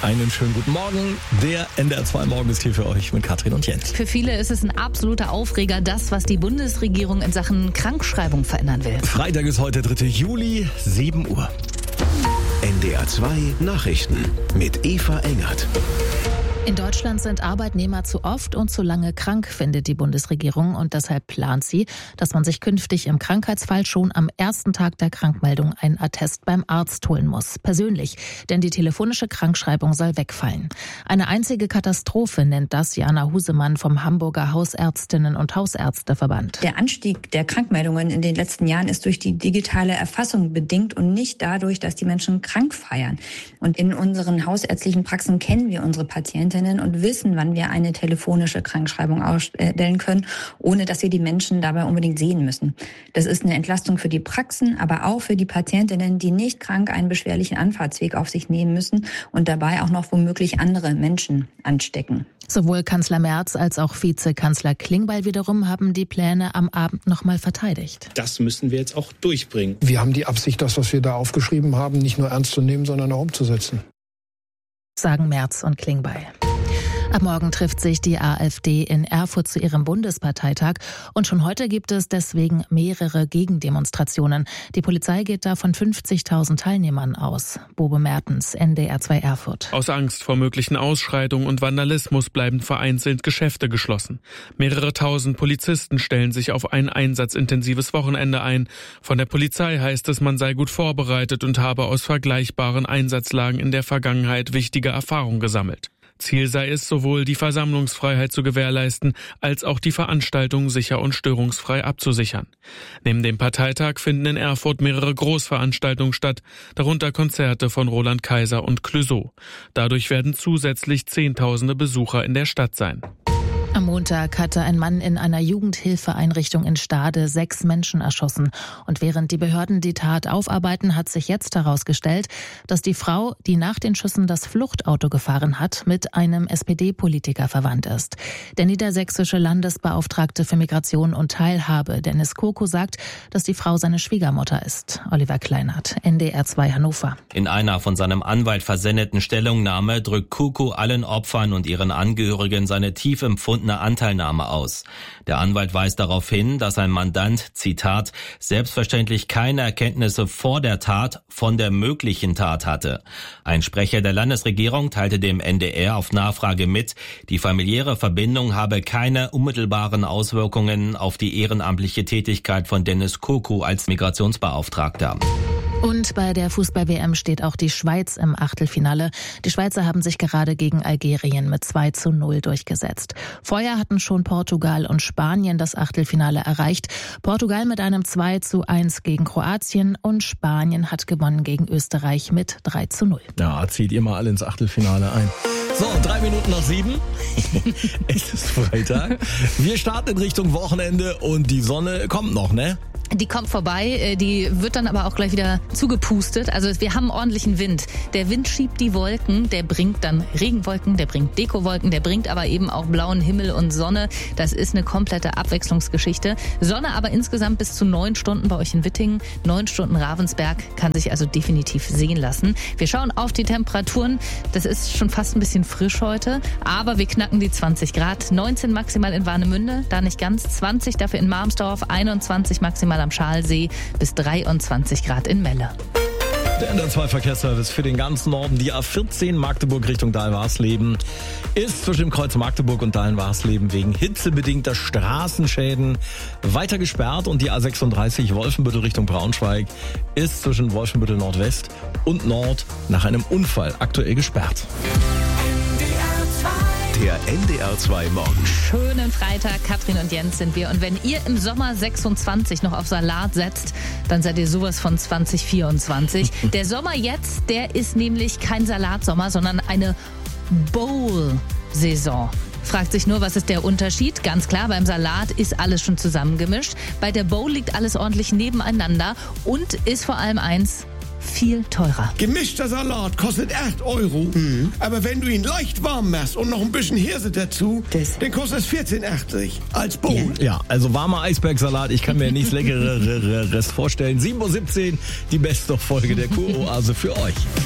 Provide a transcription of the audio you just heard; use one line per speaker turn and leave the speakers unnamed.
einen schönen guten Morgen. Der NDR 2 Morgen ist hier für euch mit Katrin und Jens.
Für viele ist es ein absoluter Aufreger, das, was die Bundesregierung in Sachen Krankschreibung verändern will.
Freitag ist heute 3. Juli, 7 Uhr.
NDR 2 Nachrichten mit Eva Engert.
In Deutschland sind Arbeitnehmer zu oft und zu lange krank, findet die Bundesregierung. Und deshalb plant sie, dass man sich künftig im Krankheitsfall schon am ersten Tag der Krankmeldung einen Attest beim Arzt holen muss. Persönlich, denn die telefonische Krankschreibung soll wegfallen. Eine einzige Katastrophe nennt das Jana Husemann vom Hamburger Hausärztinnen- und Hausärzteverband.
Der Anstieg der Krankmeldungen in den letzten Jahren ist durch die digitale Erfassung bedingt und nicht dadurch, dass die Menschen krank feiern. Und in unseren hausärztlichen Praxen kennen wir unsere Patientinnen und wissen, wann wir eine telefonische Krankschreibung ausstellen können, ohne dass wir die Menschen dabei unbedingt sehen müssen. Das ist eine Entlastung für die Praxen, aber auch für die Patientinnen, die nicht krank einen beschwerlichen Anfahrtsweg auf sich nehmen müssen und dabei auch noch womöglich andere Menschen anstecken.
Sowohl Kanzler Merz als auch Vizekanzler Klingbeil wiederum haben die Pläne am Abend nochmal verteidigt.
Das müssen wir jetzt auch durchbringen.
Wir haben die Absicht, das, was wir da aufgeschrieben haben, nicht nur ernst zu nehmen, sondern auch umzusetzen.
Sagen Merz und Klingbeil. Ab morgen trifft sich die AfD in Erfurt zu ihrem Bundesparteitag und schon heute gibt es deswegen mehrere Gegendemonstrationen. Die Polizei geht da von 50.000 Teilnehmern aus. Bobe Mertens, NDR 2 Erfurt.
Aus Angst vor möglichen Ausschreitungen und Vandalismus bleiben vereinzelt Geschäfte geschlossen. Mehrere tausend Polizisten stellen sich auf ein einsatzintensives Wochenende ein. Von der Polizei heißt es, man sei gut vorbereitet und habe aus vergleichbaren Einsatzlagen in der Vergangenheit wichtige Erfahrungen gesammelt. Ziel sei es, sowohl die Versammlungsfreiheit zu gewährleisten, als auch die Veranstaltung sicher und störungsfrei abzusichern. Neben dem Parteitag finden in Erfurt mehrere Großveranstaltungen statt, darunter Konzerte von Roland Kaiser und Clouseau. Dadurch werden zusätzlich Zehntausende Besucher in der Stadt sein.
Am Montag hatte ein Mann in einer Jugendhilfeeinrichtung in Stade 6 Menschen erschossen. Und während die Behörden die Tat aufarbeiten, hat sich jetzt herausgestellt, dass die Frau, die nach den Schüssen das Fluchtauto gefahren hat, mit einem SPD-Politiker verwandt ist. Der niedersächsische Landesbeauftragte für Migration und Teilhabe, Dennis Kurko, sagt, dass die Frau seine Schwiegermutter ist. Oliver Kleinert, NDR 2 Hannover.
In einer von seinem Anwalt versendeten Stellungnahme drückt Kurko allen Opfern und ihren Angehörigen seine tief empfundene Anteilnahme aus. Der Anwalt weist darauf hin, dass sein Mandant, Zitat, selbstverständlich keine Erkenntnisse vor der Tat von der möglichen Tat hatte. Ein Sprecher der Landesregierung teilte dem NDR auf Nachfrage mit, die familiäre Verbindung habe keine unmittelbaren Auswirkungen auf die ehrenamtliche Tätigkeit von Dennis Kurko als Migrationsbeauftragter.
Und bei der Fußball-WM steht auch die Schweiz im Achtelfinale. Die Schweizer haben sich gerade gegen Algerien mit 2:0 durchgesetzt. Vorher hatten schon Portugal und Spanien das Achtelfinale erreicht. Portugal mit einem 2:1 gegen Kroatien und Spanien hat gewonnen gegen Österreich mit 3:0.
Ja, zieht ihr mal alle ins Achtelfinale ein. So, 3 Minuten nach 7. Es ist Freitag. Wir starten in Richtung Wochenende und die Sonne kommt noch, ne?
Die kommt vorbei, die wird dann aber auch gleich wieder zugepustet. Also wir haben ordentlichen Wind. Der Wind schiebt die Wolken, der bringt dann Regenwolken, der bringt Dekowolken, der bringt aber eben auch blauen Himmel und Sonne. Das ist eine komplette Abwechslungsgeschichte. Sonne aber insgesamt bis zu 9 Stunden bei euch in Wittingen, 9 Stunden Ravensberg, kann sich also definitiv sehen lassen. Wir schauen auf die Temperaturen. Das ist schon fast ein bisschen frisch heute, aber wir knacken die 20 Grad. 19 maximal in Warnemünde, da nicht ganz, 20 dafür in Marmsdorf, 21 maximal am Schalsee bis 23 Grad in Melle.
Der NDR 2 Verkehrsservice für den ganzen Norden. Die A14 Magdeburg Richtung Dahlwarsleben ist zwischen dem Kreuz Magdeburg und Dahlwarsleben wegen hitzebedingter Straßenschäden weiter gesperrt. Und die A36 Wolfenbüttel Richtung Braunschweig ist zwischen Wolfenbüttel Nordwest und Nord nach einem Unfall aktuell gesperrt.
Der NDR 2 Morgen.
Schönen Freitag, Katrin und Jens sind wir. Und wenn ihr im Sommer 26 noch auf Salat setzt, dann seid ihr sowas von 2024. Der Sommer jetzt, der ist nämlich kein Salatsommer, sondern eine Bowl-Saison. Fragt sich nur, was ist der Unterschied? Ganz klar, beim Salat ist alles schon zusammengemischt. Bei der Bowl liegt alles ordentlich nebeneinander und ist vor allem eins: viel teurer.
Gemischter Salat kostet 8 €. Aber wenn du ihn leicht warm machst und noch ein bisschen Hirse dazu, dann kostet es 14,80 als Bowl.
Ja, also warmer Eisbergsalat, ich kann mir nichts Leckereres vorstellen. 7:17 Uhr, die beste Folge der Kuroase für euch.